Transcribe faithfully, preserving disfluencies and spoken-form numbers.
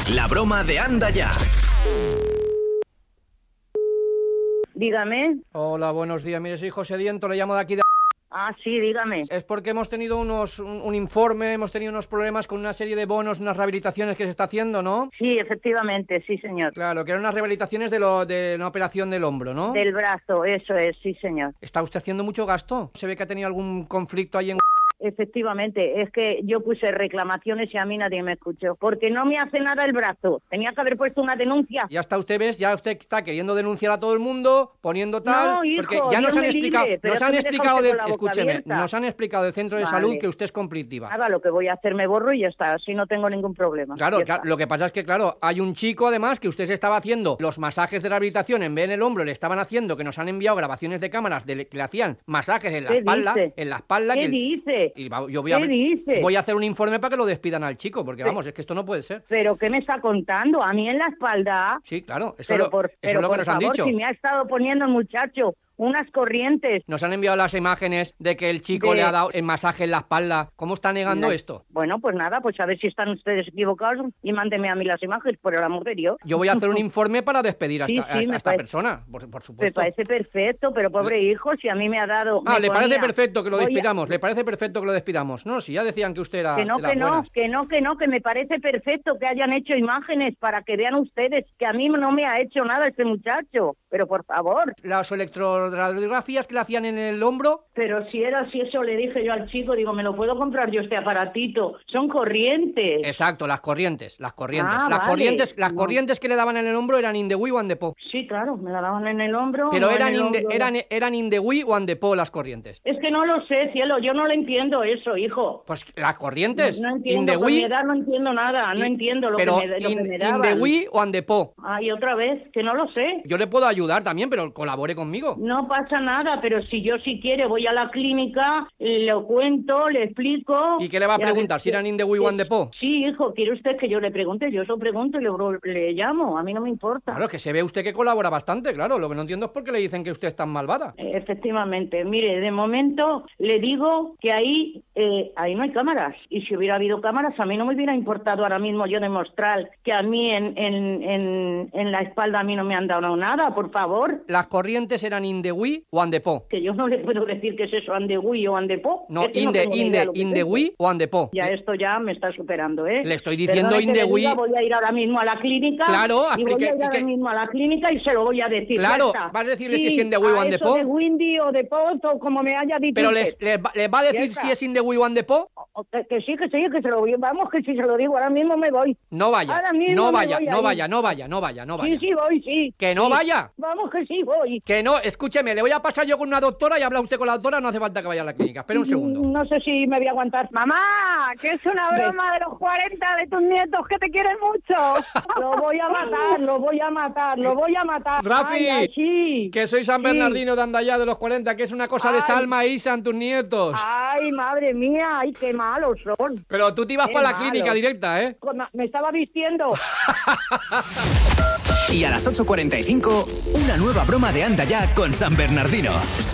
La broma de Anda Ya. Dígame. Hola, buenos días. Mire, soy José Diento, le llamo de aquí de... Ah, sí, dígame. Es porque hemos tenido unos un, un informe, hemos tenido unos problemas con una serie de bonos, unas rehabilitaciones que se está haciendo, ¿no? Sí, efectivamente, sí, señor. Claro, que eran unas rehabilitaciones de, lo, de una operación del hombro, ¿no? Del brazo, eso es, sí, señor. ¿Está usted haciendo mucho gasto? ¿Se ve que ha tenido algún conflicto ahí en... Efectivamente, es que yo puse reclamaciones y a mí nadie me escuchó, porque no me hace nada el brazo. Tenía que haber puesto una denuncia. Ya está, usted ves, ya usted está queriendo denunciar a todo el mundo, poniendo tal, no, hijo, porque ya nos Dios han me explicado, libre, pero nos es han que me explicado, deja usted de, con la boca escúcheme, abierta. nos han explicado del centro de Vale. salud que usted es conflictiva. Nada, lo que voy a hacer me borro y ya está, así no tengo ningún problema. Claro, Ya claro, está. lo que pasa es que, claro, hay un chico, además, que usted se estaba haciendo los masajes de rehabilitación en vez en el hombro, le estaban haciendo, que nos han enviado grabaciones de cámaras de, que le hacían masajes en la ¿Qué espalda, dice? en la espalda. ¿Qué que el- dice? y va- yo voy a, ¿Qué dice? voy a hacer un informe para que lo despidan al chico, porque Sí. vamos, es que esto no puede ser. ¿Pero qué me está contando? ¿A mí en la espalda? Sí, claro, eso, Pero lo- por, eso pero es lo que por nos han favor, dicho. si me ha estado poniendo el muchacho unas corrientes. Nos han enviado las imágenes de que el chico De- le ha dado el masaje en la espalda. ¿Cómo está negando La- esto? Bueno, pues nada, pues a ver si están ustedes equivocados y mándeme a mí las imágenes, por el amor de Dios. Yo voy a hacer un informe para despedir a Sí, esta, a sí, esta- me a esta parece- persona, por, por Me supuesto. parece perfecto, pero pobre hijo, si a mí me ha dado... Ah, me le parece ponía- perfecto que lo voy a- despidamos, le parece perfecto que lo despidamos. No, si ya decían que usted era Que no, de las que no, buenas. que no, que no, que me parece perfecto que hayan hecho imágenes para que vean ustedes que a mí no me ha hecho nada este muchacho. Pero por favor, Las electroradiografías que le hacían en el hombro, pero si era así, eso le dije yo al chico, digo, me lo puedo comprar yo este aparatito. Son corrientes. exacto, las corrientes, las corrientes. Ah, las vale. corrientes, las No. corrientes que le daban en el hombro eran in the wii o and the po. Sí, claro, me la daban en el hombro. Pero no en eran el in the, hombro. eran, eran in the wii o and the po las corrientes. Es que no lo sé, cielo, yo no lo entiendo eso, hijo. Pues las corrientes, No in entiendo, the con mi wii, edad no entiendo nada, no y- entiendo lo pero que me, lo in, que me in daban. the wii o and the po. Ay, otra vez, que no lo sé. Yo le puedo ayudar también, pero colabore conmigo. No pasa nada, pero si yo si quiere voy a la clínica, lo cuento, le explico... ¿Y qué le va a ver preguntar? ¿Si qué- eran in the wii o and the po? Sí, hijo, ¿quiere usted que yo le pregunte? Yo eso pregunto y le, le llamo, a mí no me importa. Claro, que se ve usted que colabora bastante, claro. Lo que no entiendo es por qué le dicen que usted es tan malvada. Eh, Efectivamente, mire, de momento le digo que ahí eh, ahí no hay cámaras, y si hubiera habido cámaras a mí no me hubiera importado ahora mismo yo demostrar que a mí en, en, en, en la espalda a mí no me han dado nada, por favor, Las corrientes eran in the wii o and the po. que yo no le puedo decir que es eso, andegui o andepo. No, Es que in no the, tengo ni in idea the, lo que in es the eso. wii o and the po. Ya Le- esto ya me está superando, ¿eh? Le estoy diciendo Perdone in que the le diga, Wii. voy a ir ahora mismo a la clínica. Claro, y voy explique- a ir ahora y que- mismo a la clínica y se lo voy a decir. Claro, ya está. vas a decirle Sí, si es in the Wii o a and the eso po. de Windy o de Pot o como me haya dicho Pero usted. les, les, va, les va a decir está. si es in the wii o and the po. O- Que, que sí, que sí, que se lo voy. Vamos, que si se lo digo, ahora mismo me voy. No vaya, Ahora mismo no me vaya, voy a no ir. vaya, no vaya, no vaya, no vaya. Sí, sí, voy, sí. Que no Sí. vaya. Vamos, que sí, voy. Que no, escúcheme, le voy a pasar yo con una doctora y habla usted con la doctora, no hace falta que vaya a la clínica. Espera un segundo. Mm, No sé si me voy a aguantar. Mamá, que es una broma de los cuarenta de tus nietos que te quieren mucho. Lo voy a matar, lo voy a matar, lo voy a matar. Rafi, Ay, ay, sí. Que soy San Sí. Bernardino de Andayá de los cuarenta, que es una cosa de Ay. Salma y Isa en tus nietos. Ay, madre mía, ay, qué malos son. Pero tú te ibas Qué para la malo. clínica directa, ¿eh? Con- Me estaba vistiendo. Y a las ocho cuarenta y cinco, una nueva broma de Anda Ya con San Bernardino.